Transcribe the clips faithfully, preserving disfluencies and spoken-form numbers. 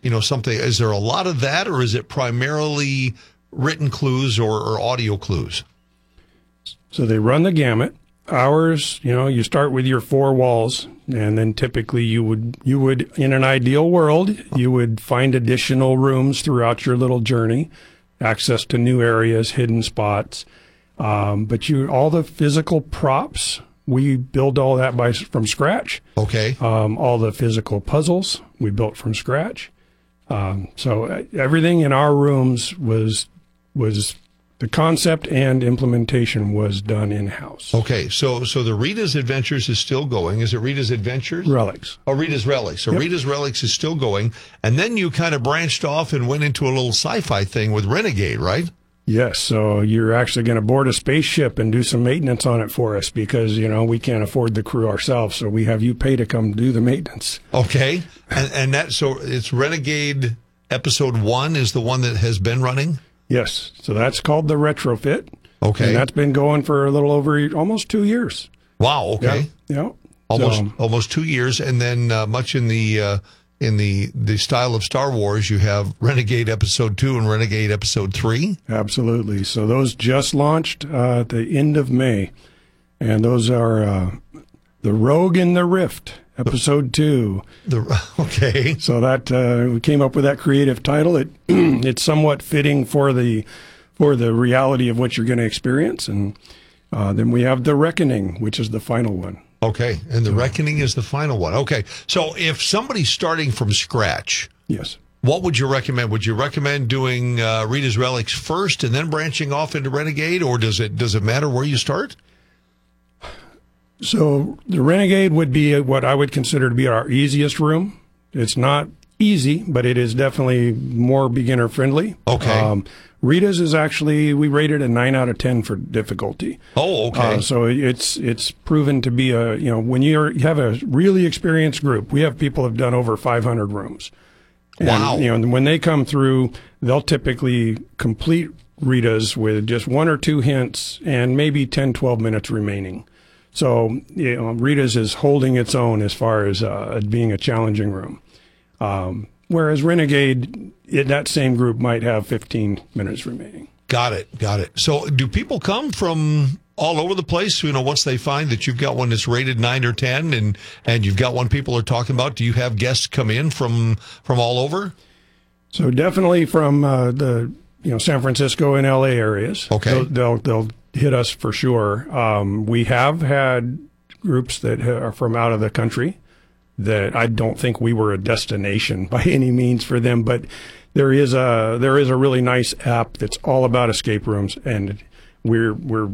you know, something. Is there a lot of that, or is it primarily written clues or, or audio clues? So they run the gamut. Ours, you know, you start with your four walls, and then typically you would, you would, in an ideal world, you would find additional rooms throughout your little journey, access to new areas, hidden spots. Um, but you, all the physical props, we build all that by from scratch. Okay. Um, all the physical puzzles we built from scratch. Um, so everything in our rooms was was. The concept and implementation was done in-house. Okay, so so the Rita's Adventures is still going. Is it Rita's Adventures? Relics. Oh, Rita's Relics. So Yep. Rita's Relics is still going. And then you kind of branched off and went into a little sci-fi thing with Renegade, right? Yes, so you're actually going to board a spaceship and do some maintenance on it for us because, you know, we can't afford the crew ourselves, so we have you pay to come do the maintenance. Okay, and, and that so it's Renegade Episode one is the one that has been running? Yes, so that's called the retrofit. Okay. And that's been going for a little over almost two years. Wow, okay. Yeah. yeah. Almost So, almost two years, and then uh, much in the uh, in the the style of Star Wars, you have Renegade Episode two and Renegade Episode three. absolutely. So those just launched uh, at the end of May, and those are uh, the Rogue and the Rift, Episode two. The okay. So that uh, we came up with that creative title. It it's somewhat fitting for the for the reality of what you're going to experience, and uh, then we have the Reckoning, which is the final one. Okay, and the Reckoning is the final one. Okay, so if somebody's starting from scratch, Yes. what would you recommend? Would you recommend doing uh, Rita's Relics first and then branching off into Renegade, or does it does it matter where you start? So the Renegade would be what I would consider to be our easiest room. It's not easy, but it is definitely more beginner friendly. Okay. Um, Rita's is actually, we rated a nine out of ten for difficulty. Oh, okay. Uh, so it's it's proven to be a, you know, when you're, you have a really experienced group, we have people who have done over five hundred rooms. And, Wow. You know, and when they come through, they'll typically complete Rita's with just one or two hints and maybe ten, twelve minutes remaining. So, you know, Rita's is holding its own as far as uh, being a challenging room. Um, whereas Renegade, it, that same group might have fifteen minutes remaining. Got it. Got it. So do people come from all over the place? You know, once they find that you've got one that's rated nine or ten and, and you've got one people are talking about, do you have guests come in from, from all over? So definitely from uh, the, you know, San Francisco and L A areas. Okay. They'll, they'll, they'll hit us for sure. Um, we have had groups that are from out of the country that I don't think we were a destination by any means for them, but there is a there is a really nice app that's all about escape rooms, and we're we're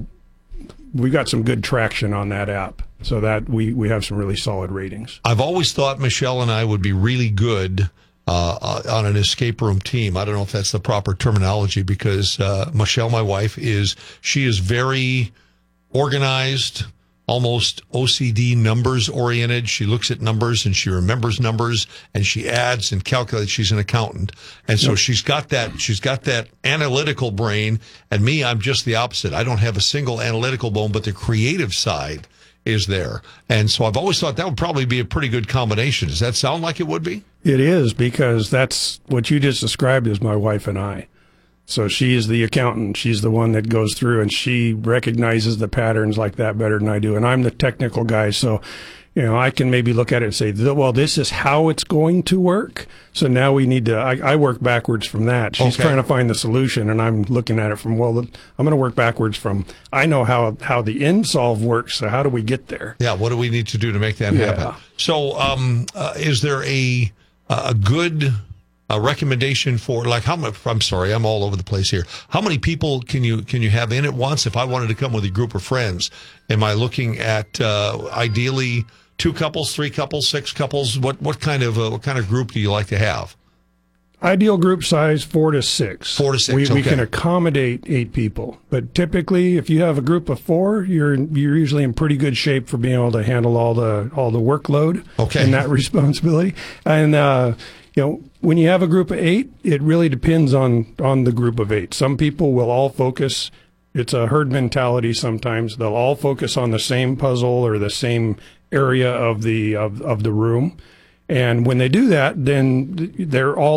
we got some good traction on that app, so that we we have some really solid ratings. I've always thought Michelle and I would be really good uh, on an escape room team. I don't know if that's the proper terminology because uh, Michelle, my wife, is she is very organized, almost O C D numbers oriented. She looks at numbers and she remembers numbers and she adds and calculates. She's an accountant. And so she's got that, she's got that analytical brain. And me, I'm just the opposite. I don't have a single analytical bone, but the creative side is there. And so I've always thought that would probably be a pretty good combination. Does that sound like it would be? It is, because that's what you just described as my wife and I. So she is the accountant. She's the one that goes through and she recognizes the patterns like that better than I do. And I'm the technical guy. So, you know, I can maybe look at it and say, well, this is how it's going to work. So now we need to, I, I work backwards from that. She's Okay. trying to find the solution and I'm looking at it from, well, I'm going to work backwards from, I know how, how the end solve works. So how do we get there? Yeah. What do we need to do to make that Yeah. happen? So, um, uh, is there a, a good, a recommendation for, like, how much, I'm sorry, I'm all over the place here. How many people can you can you have in at once? If I wanted to come with a group of friends, am I looking at uh, ideally two couples, three couples, six couples? What what kind of uh, what kind of group do you like to have? Ideal group size, four to six. Four to six, We, we okay. can accommodate eight people. But typically, if you have a group of four, you're you're usually in pretty good shape for being able to handle all the all the workload Okay. and that responsibility. And, uh, you know, when you have a group of eight, it really depends on, on the group of eight. Some people will all focus. It's a herd mentality sometimes. They'll all focus on the same puzzle or the same area of the of, of the room. And when they do that, then they're all